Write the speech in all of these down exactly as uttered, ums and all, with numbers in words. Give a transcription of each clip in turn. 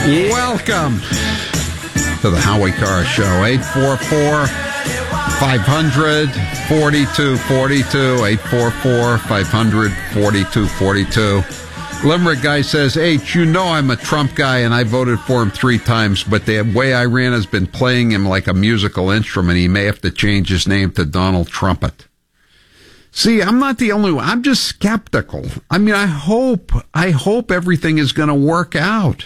Welcome to the Howie Carr Show. eight four four, five hundred, forty-two forty-two. eight four four, five hundred, forty-two forty-two. Limerick guy says, H, you know I'm a Trump guy and I voted for him three times, but the way Iran has been playing him like a musical instrument, he may have to change his name to Donald Trumpet. See, I'm not the only one. I'm just skeptical. I mean, I hope, I hope everything is going to work out.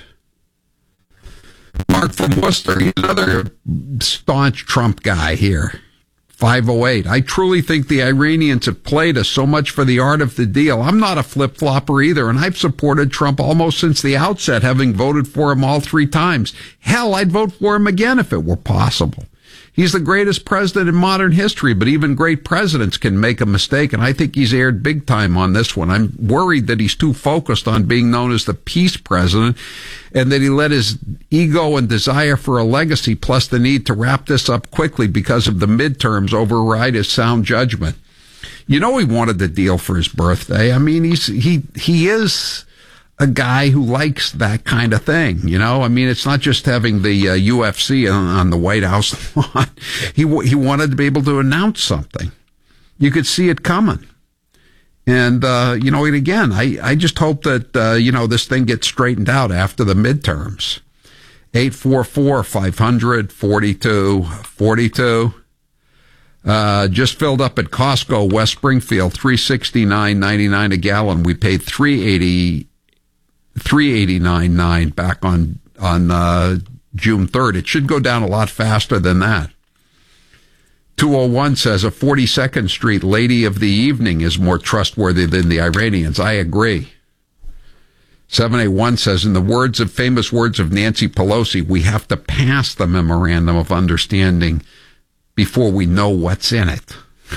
Mark from Worcester, he's another staunch Trump guy here. five oh eight. I truly think the Iranians have played us so much for the art of the deal. I'm not a flip-flopper either, and I've supported Trump almost since the outset, having voted for him all three times. Hell, I'd vote for him again if it were possible. He's the greatest president in modern history, but even great presidents can make a mistake, and I think he's erred big time on this one. I'm worried that he's too focused on being known as the peace president, and that he let his ego and desire for a legacy, plus the need to wrap this up quickly because of the midterms, override his sound judgment. You know he wanted the deal for his birthday. I mean, he's he he is a guy who likes that kind of thing, you know? I mean, it's not just having the uh, U F C on, on the White House lawn. He, he wanted to be able to announce something. You could see it coming. And, uh, you know, and again, I, I just hope that, uh, you know, this thing gets straightened out after the midterms. eight four four, five hundred, forty-two forty-two. Uh, just filled up at Costco, West Springfield, three sixty-nine ninety-nine a gallon. We paid three eighty three eighty-nine nine back on on uh, June third. It should go down a lot faster than that. two oh one says a forty-second Street lady of the evening is more trustworthy than the Iranians. I agree. seven eighty-one says, in the words of famous words of Nancy Pelosi, we have to pass the memorandum of understanding before we know what's in it.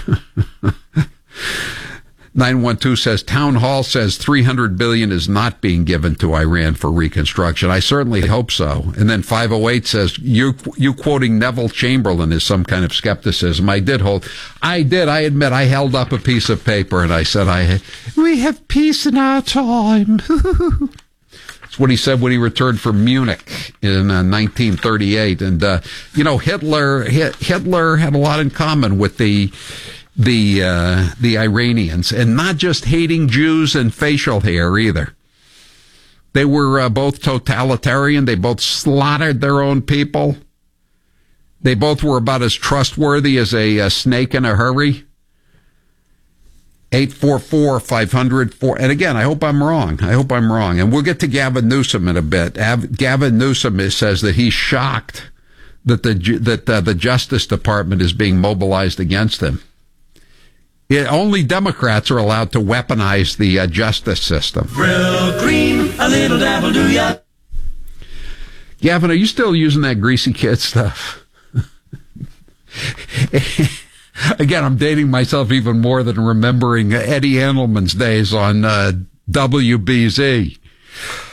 nine one two says, Town Hall says three hundred billion dollars is not being given to Iran for reconstruction. I certainly hope so. And then five oh eight says, you you quoting Neville Chamberlain is some kind of skepticism. I did hold, I did, I admit, I held up a piece of paper and I said, I we have peace in our time. That's what he said when he returned from Munich in uh, nineteen thirty-eight. And, uh, you know, Hitler, Hitler had a lot in common with the the uh, the Iranians, and not just hating Jews and facial hair either. They were uh, both totalitarian. They both slaughtered their own people. They both were about as trustworthy as a, a snake in a hurry. eight four four, five hundred, four. And again, I hope I'm wrong. I hope I'm wrong. And we'll get to Gavin Newsom in a bit. Av- Gavin Newsom is, says that he's shocked that the that uh, the Justice Department is being mobilized against him. It, only Democrats are allowed to weaponize the uh, justice system. Real cream, a little dabble, do ya? Gavin, are you still using that Greasy Kid stuff? Again, I'm dating myself even more than remembering Eddie Andelman's days on uh, W B Z.